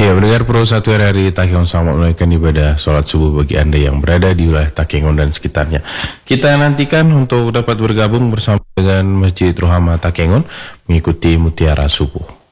Ya, mendengar Pro 1 RRI Takengon selamat menunaikan ibadah sholat subuh bagi Anda yang berada di wilayah Takengon dan sekitarnya. Kita nantikan untuk dapat bergabung bersama dengan Masjid Rohama Takengon mengikuti mutiara subuh.